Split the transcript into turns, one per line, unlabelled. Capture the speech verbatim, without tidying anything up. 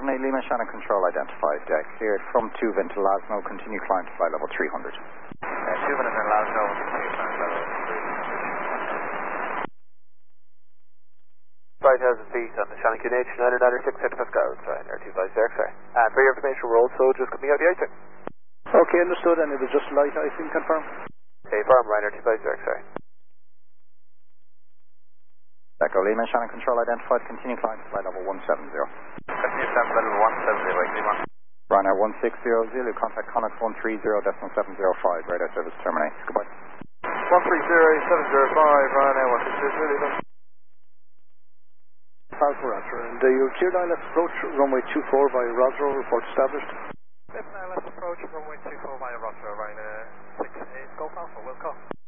seven eight Lima, Shannon Control identified. Uh, cleared from Tuvin to Lasno, continue climb to flight level three hundred.
Uh, Tuvin and then Lasno, continue climb to level three hundred. five thousand feet on the Shannon Q N H, nine nine six Centre Pascal, Ryanair two five zero, sorry. And for your information, we're also just coming out the icing.
Okay, understood, and it was just light icing, confirm?
Okay, firm, Ryanair two five zero, sorry.
Echo Lima, Shannon Control identified, continue climb to flight level one seven zero.
Continue climb to level one seven zero, Lima.
Ryanair one six zero, Zulu, contact Connex one three zero decimal seven zero five, radar service terminates. Goodbye.
one three zero seven zero five, Ryanair one six zero, Zulu.
Alpha Raptor, and uh, your clear line, let's approach runway two four via Rosro, report established.
Now let's approach runway two four via Rosro, Ryanair six eight, Golf Alpha, Wilco.